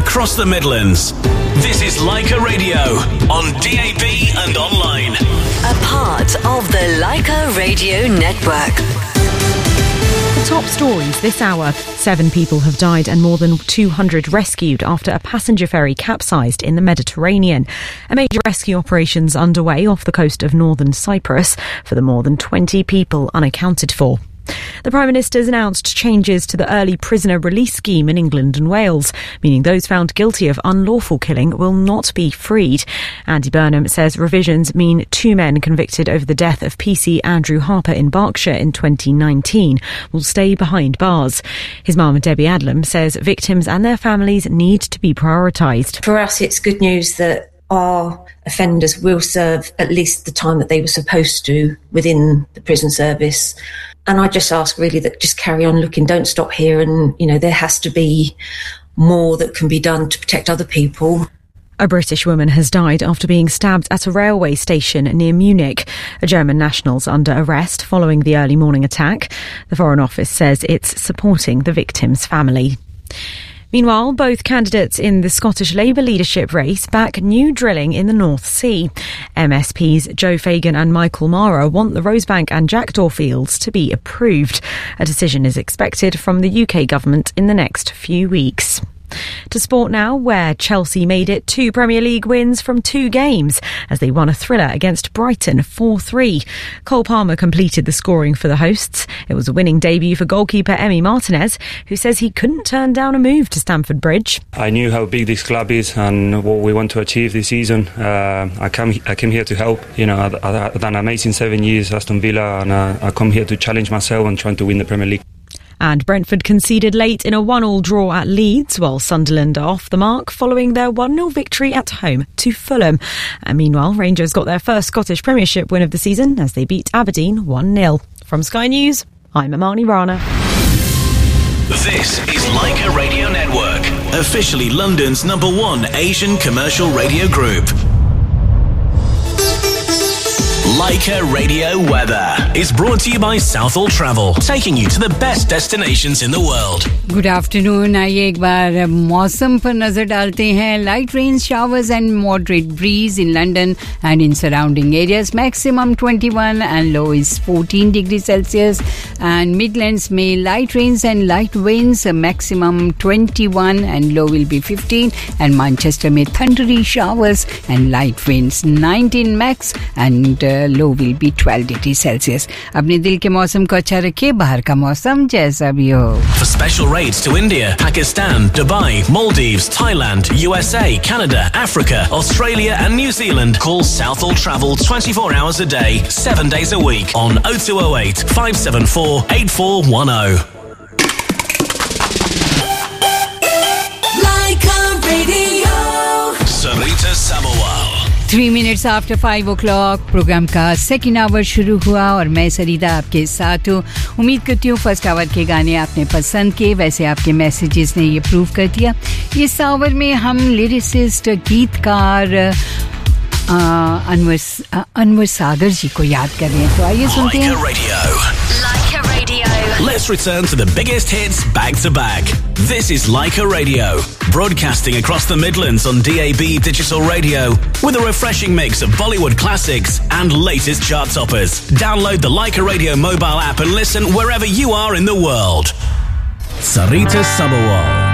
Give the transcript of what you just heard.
across the Midlands. This is Leica Radio on DAB and online. A part of the Leica Radio Network. Top stories this hour. 7 people have died and more than 200 rescued after a passenger ferry capsized in the Mediterranean. A major rescue operation's underway off the coast of northern Cyprus for the more than 20 people unaccounted for. The Prime Minister's announced changes to the early prisoner release scheme in England and Wales, meaning those found guilty of unlawful killing will not be freed. Andy Burnham says revisions mean 2 men convicted over the death of PC Andrew Harper in Berkshire in 2019 will stay behind bars. His mum, Debbie Adlam, says victims and their families need to be prioritised. For us, it's good news that our offenders will serve at least the time that they were supposed to within the prison service. And I just ask really that just carry on looking, don't stop here. And, there has to be more that can be done to protect other people. A British woman has died after being stabbed at a railway station near Munich. A German national's under arrest following the early morning attack. The Foreign Office says it's supporting the victim's family. Meanwhile, both candidates in the Scottish Labour leadership race back new drilling in the North Sea. MSPs Joe Fagan and Michael Mara want the Rosebank and Jackdaw fields to be approved. A decision is expected from the UK government in the next few weeks. To sport now, where Chelsea made it 2 Premier League wins from 2 games as they won a thriller against Brighton 4-3. Cole Palmer completed the scoring for the hosts. It was a winning debut for goalkeeper Emi Martinez, who says he couldn't turn down a move to Stamford Bridge. I knew how big this club is and what we want to achieve this season. I came here to help. I've done an amazing 7 years at Aston Villa, and I come here to challenge myself and trying to win the Premier League. And Brentford conceded late in a 1-1 draw at Leeds, while Sunderland are off the mark following their 1-0 victory at home to Fulham. And meanwhile, Rangers got their first Scottish Premiership win of the season as they beat Aberdeen 1-0. From Sky News, I'm Amani Rana. This is Leica Radio Network, officially London's #1 Asian commercial radio group. Leica Radio Weather is brought to you by Southall Travel, taking you to the best destinations in the world. Good afternoon. आइए एक बार मौसम पर नजर डालते हैं. Light rain showers and moderate breeze in London and in surrounding areas. Maximum 21 and low is 14 degrees Celsius. And Midlands may light rains and light winds. Maximum 21 and low will be 15. And Manchester may thundery showers and light winds. 19 max and low will be 12 degrees Celsius. अपने दिल के मौसम को अच्छा रखिए. बाहर का मौसम जैसा भी हो. For special rates to India, Pakistan, Dubai, Maldives, Thailand, USA, Canada, Africa, Australia and New Zealand, call Southall Travel 24 hours a day, 7 days a week on 0208 574 8410. Leica Radio. Sarita Sabawal. 3 minutes after 5 o'clock programme का second hour शुरू हुआ और मैं सरीदा आपके साथ हूँ. उम्मीद करती हूँ फर्स्ट आवर के गाने आपने पसंद किए. वैसे आपके मैसेजेस ने ये प्रूव कर दिया. इस आवर में हम लिरिसिस्ट गीतकार अनवर सागर जी को याद कर रहे हैं. तो आइए सुनते हैं. Leica Radio. Let's return to the biggest hits back to back. This is Leica Radio, broadcasting across the Midlands on DAB digital radio with a refreshing mix of Bollywood classics and latest chart toppers. Download the Leica Radio mobile app and listen wherever you are in the world. Sarita Sabawal.